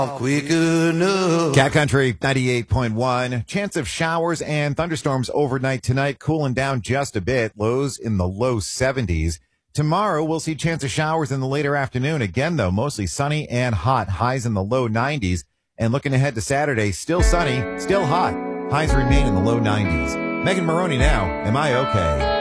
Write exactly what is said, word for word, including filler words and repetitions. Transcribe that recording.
quick enough. Cat Country ninety-eight point one. Chance of showers and thunderstorms overnight tonight, cooling down just a bit. Lows in the low seventies. Tomorrow, we'll see chance of showers in the later afternoon. Again, though, mostly sunny and hot. Highs in the low nineties. And looking ahead to Saturday, still sunny, still hot. Highs remain in the low nineties. Megan Maroney now. Am I okay?